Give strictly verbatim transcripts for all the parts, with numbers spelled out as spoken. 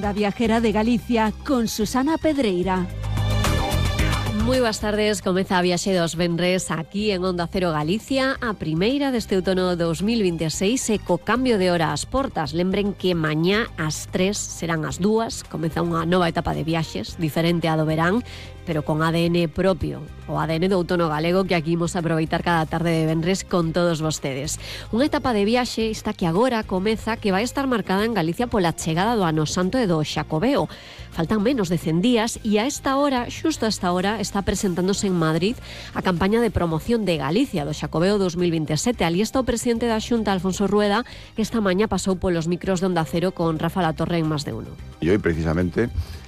Onda Viajera de Galicia con Susana Pedreira. Moi boas tardes, comeza a viaxe dos venres aquí en Onda Cero Galicia, a primeira deste outono dos mil vinte e seis e co cambio de hora ás portas. Lembren que mañá ás tres serán as dúas, comeza unha nova etapa de viaxes, diferente á do verán, pero con A D N propio, o A D N do outono galego que aquí imos aproveitar cada tarde de venres con todos vostedes. Unha etapa de viaxe esta que agora comeza, que vai estar marcada en Galicia pola chegada do Ano Santo e do Xacobeo. Faltan menos de cen días e a esta hora, xusto a esta hora, está presentándose en Madrid a campaña de promoción de Galicia do Xacobeo dos mil vinte e sete. Ali está o presidente da Xunta, Alfonso Rueda, que esta mañá pasou polos micros de Onda Cero con Rafa Latorre en Más de Uno. Y hoy precisamente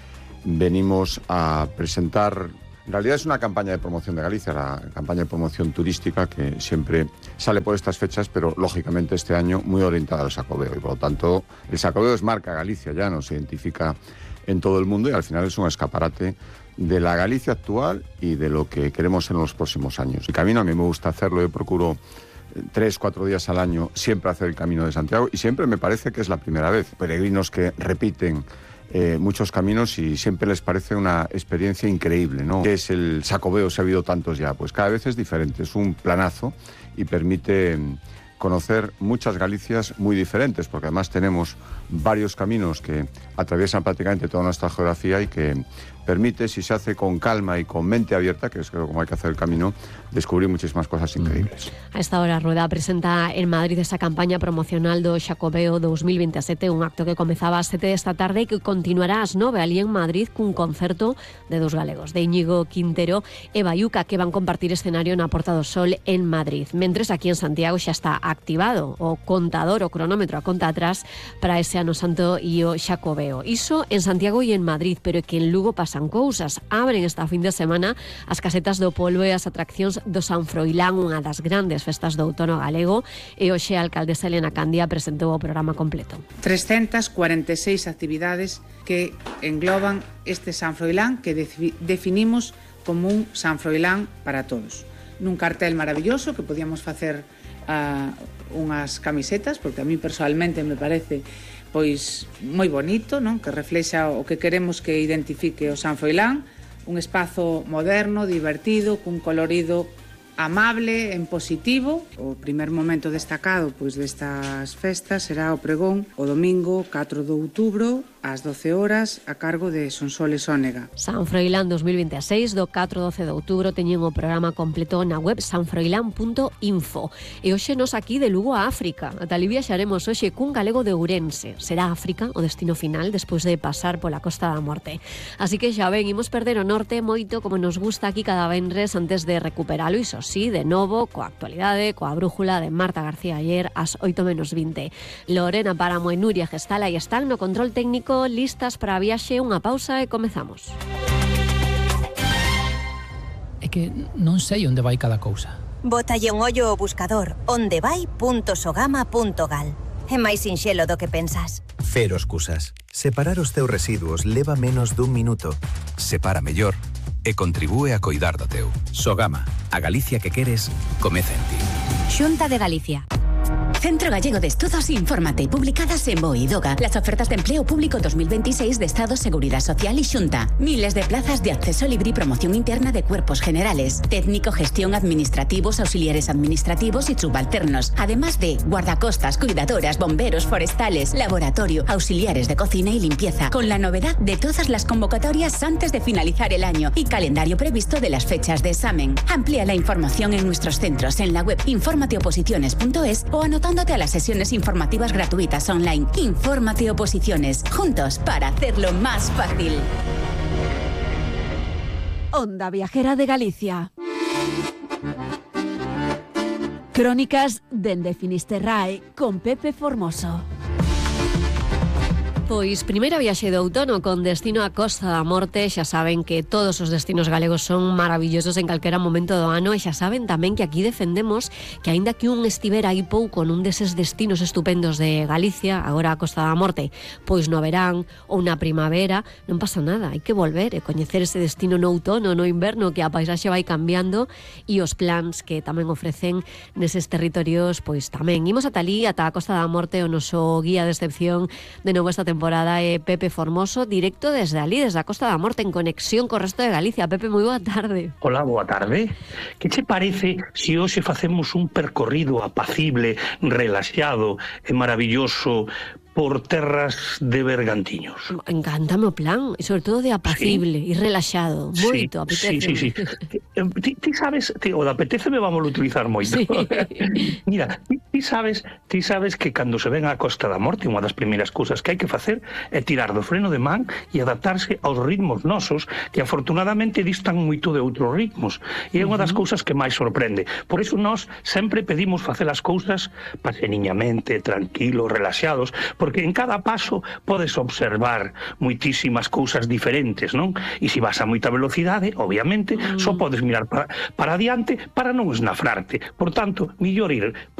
venimos a presentar, en realidad es una campaña de promoción de Galicia, la campaña de promoción turística que siempre sale por estas fechas, pero lógicamente este año muy orientada al Xacobeo y por lo tanto el Xacobeo es marca Galicia, ya nos identifica en todo el mundo y al final es un escaparate de la Galicia actual y de lo que queremos en los próximos años. El camino a mí me gusta hacerlo, yo procuro tres, cuatro días al año siempre hacer el Camino de Santiago y siempre me parece que es la primera vez. Peregrinos que repiten Eh, muchos caminos y siempre les parece una experiencia increíble, ¿no? ¿Qué es el Xacobeo si ha habido tantos ya? Pues cada vez es diferente, es un planazo y permite conocer muchas Galicias muy diferentes, porque además tenemos varios caminos que atraviesan prácticamente toda nuestra geografía y que permite, si se hace con calma y con mente abierta, que es creo como hay que hacer el camino, descubrir muchísimas cosas increíbles. A esta hora, Rueda presenta en Madrid esa campaña promocional do Xacobeo dos mil vinte e sete, un acto que comezaba ás sete desta tarde e que continuará ás nove ali en Madrid cun concerto de dos galegos, de Íñigo Quintero e Bayuca, que van compartir escenario na Porta do Sol en Madrid. Mentres aquí en Santiago xa está activado o contador, o cronómetro a conta atrás para ese Ano Santo e o Xacobeo. Iso en Santiago e en Madrid, pero que en Lugo pasan cousas. Abren esta fin de semana as casetas do polvo e as atraccións do San Froilán, unha das grandes festas do outono galego, e hoxe a alcaldesa Elena Candia presentou o programa completo. trescentas cuarenta e seis actividades que engloban este San Froilán que definimos como un San Froilán para todos. Nun cartel maravilloso que podíamos facer uh, unhas camisetas, porque a mí personalmente me parece pois moi bonito, non? Que reflexa o que queremos que identifique o San Froilán, un espazo moderno, divertido, cun colorido amable, en positivo. O primer momento destacado pois destas festas será o pregón o domingo catro de outubro ás doce horas a cargo de Sonsoles Ónega. San Froilán dos mil vinte e seis do catro ao doce de outubro teñen o programa completo na web san froilán punto info. E hoxe nos aquí de Lugo a África. Ata ali viaxaremos hoxe cun galego de Ourense. Será África o destino final despois de pasar pola Costa da Morte. Así que xa ven, imos perder o norte moito como nos gusta aquí cada venres antes de recuperalo, iso sí, de novo, coa actualidade, coa brújula de Marta García ayer ás oito menos vinte. Lorena Páramo e Nuria Gestala e están no control técnico, listas para a viaxe, unha pausa e comezamos. É que non sei onde vai cada cousa. Bótalle un ollo ao buscador ondevai punto sogama punto gal. É máis sinxelo do que pensas. Cero excusas. Separar os teus residuos leva menos dun minuto. Separa mellor e contribúe a coidar do teu. Sogama, a Galicia que queres, comeza en ti. Xunta de Galicia. Centro Gallego de Estudos, infórmate, publicadas en BOE y DOGA. Las ofertas de empleo público dos mil veintiséis de Estado, Seguridad Social y Xunta. Miles de plazas de acceso libre y promoción interna de cuerpos generales, técnico, gestión, administrativos, auxiliares administrativos y subalternos. Además de guardacostas, cuidadoras, bomberos, forestales, laboratorio, auxiliares de cocina y limpieza. Con la novedad de todas las convocatorias antes de finalizar el año y calendario previsto de las fechas de examen. Amplía la información en nuestros centros en la web infórmateoposiciones punto es o anotando a las sesiones informativas gratuitas online. Infórmate Oposiciones, juntos para hacerlo más fácil. Onda Viajera de Galicia. Crónicas dende Finisterrae con Pepe Formoso. Pois primeira viaxe do outono con destino a Costa da Morte. Xa saben que todos os destinos galegos son maravillosos en calquera momento do ano e xa saben tamén que aquí defendemos que aínda que un estivera aí pouco nun deses destinos estupendos de Galicia, agora a Costa da Morte, pois no verán ou na primavera, non pasa nada, hai que volver e coñecer ese destino no outono, no inverno, que a paisaxe vai cambiando e os plans que tamén ofrecen neses territorios, pois tamén. Imos ata ali, ata a Costa da Morte, o noso guía de excepción de novo esta temporada temporada é Pepe Formoso, directo desde alí, desde a Costa da Morte, en conexión co resto de Galicia. Pepe, moi boa tarde. Hola, boa tarde. Que che parece se hoxe facemos un percorrido apacible, relaxado e maravilloso por terras de Bergantiños? Encántame o plan, e sobre todo de apacible e sí. relaxado, moito, sí, apetece. Sí, sí, sí. Ti, ti sabes, ti, o de apetece me vamos a utilizar moito. Sí. Mira, ti, ti sabes, ti sabes que cando se ven á Costa da Morte, unha das primeiras cousas que hai que facer é tirar do freno de man e adaptarse aos ritmos nosos, que afortunadamente distan moito de outros ritmos. E é unha das cousas que máis sorprende. Por iso nós sempre pedimos facer as cousas paseniñamente, tranquilos, relaxados, porque en cada paso podes observar moitísimas cousas diferentes, non? E se vas a moita velocidade, obviamente, mm. só podes mirar para, para adiante para non esnafrarte. Por tanto, millor ir